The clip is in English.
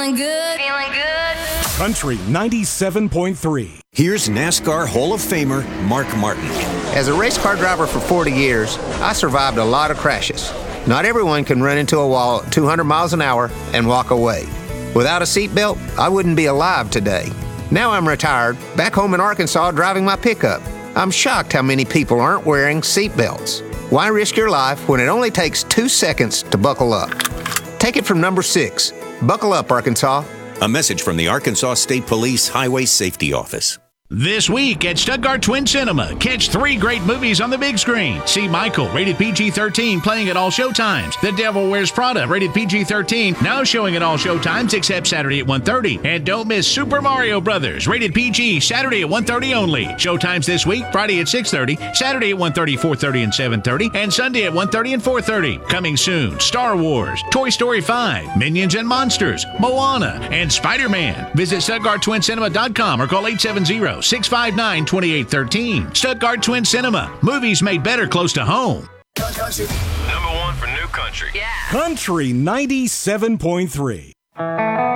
Feeling good. Feeling good. Country 97.3. Here's NASCAR Hall of Famer Mark Martin. As a race car driver for 40 years, I survived a lot of crashes. Not everyone can run into a wall at 200 miles an hour and walk away. Without a seatbelt, I wouldn't be alive today. Now I'm retired, back home in Arkansas driving my pickup. I'm shocked how many people aren't wearing seatbelts. Why risk your life when it only takes 2 seconds to buckle up? Take it from number 6. Buckle up, Arkansas. A message from the Arkansas State Police Highway Safety Office. This week at Stuttgart Twin Cinema, catch 3 great movies on the big screen. See Michael, rated PG-13, playing at all showtimes. The Devil Wears Prada, rated PG-13, now showing at all showtimes except Saturday at 1:30. And don't miss Super Mario Brothers, rated PG, Saturday at 1:30 only. Showtimes this week, Friday at 6:30, Saturday at 1:30, 4:30, and 7:30, and Sunday at 1:30 and 4:30. Coming soon, Star Wars, Toy Story 5, Minions and Monsters, Moana, and Spider-Man. Visit StuttgartTwinCinema.com or call 870-659-2813. Stuttgart Twin Cinema. Movies made better close to home. Number 1 for new country. Country 97.3.